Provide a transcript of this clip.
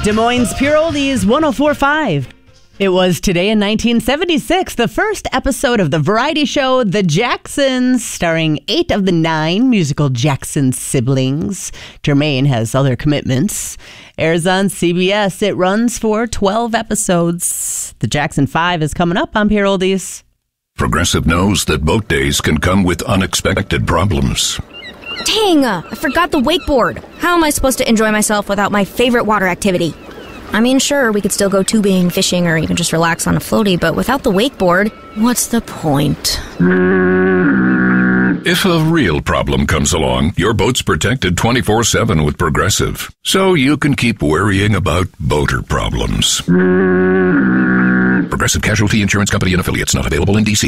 Des Moines Pure Oldies 104.5. It was today in 1976, the first episode of the variety show The Jacksons, starring 8 of the 9 musical Jackson siblings. Jermaine has other commitments. Airs on CBS. It runs for 12 episodes. The Jackson 5 is coming up on Pure Oldies. Progressive knows that boat days can come with unexpected problems. Dang, I forgot the wakeboard. How am I supposed to enjoy myself without my favorite water activity? I mean, sure, we could still go tubing, fishing, or even just relax on a floaty, but without the wakeboard, what's the point? If a real problem comes along, your boat's protected 24/7 with Progressive, so you can keep worrying about boater problems. Progressive Casualty Insurance Company and Affiliates, not available in D.C.